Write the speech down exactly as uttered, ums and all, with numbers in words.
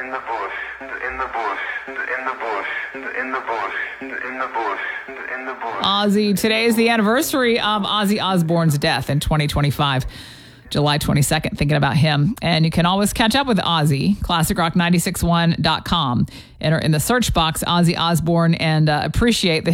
in the bush, in the bush, in the bush, in the bush, in the bush, in the bush. Ozzy, today is the anniversary of Ozzy Osbourne's death in twenty twenty-five. July twenty-second, thinking about him. And you can always catch up with Ozzy, classic rock nine six one dot com. Enter in the search box Ozzy Osbourne and uh, appreciate the